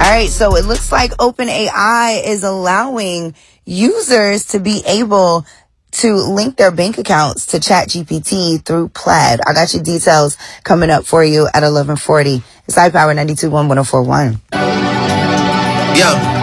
right, so it looks like OpenAI is allowing users to be able to link their bank accounts to ChatGPT through Plaid. I got your details coming up for you at 11:40. It's iPower 92.1 104.1. Yo.